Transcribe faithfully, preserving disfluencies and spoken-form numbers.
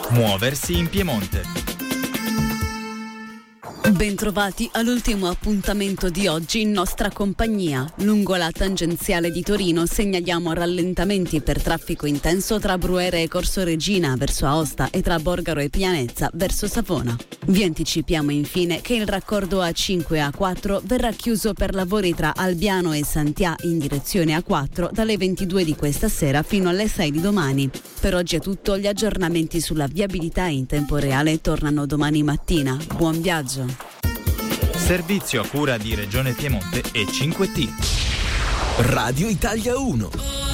Muoversi in Piemonte. Bentrovati all'ultimo appuntamento di oggi in nostra compagnia. Lungo la tangenziale di Torino segnaliamo rallentamenti per traffico intenso tra Bruere e Corso Regina verso Aosta e tra Borgaro e Pianezza verso Savona. Vi anticipiamo infine che il raccordo A cinque e A quattro verrà chiuso per lavori tra Albiano e Santià in direzione A quattro dalle ventidue di questa sera fino alle sei di domani. Per oggi è tutto, gli aggiornamenti sulla viabilità in tempo reale tornano domani mattina. Buon viaggio! Servizio a cura di Regione Piemonte e cinque T. Radio Italia uno.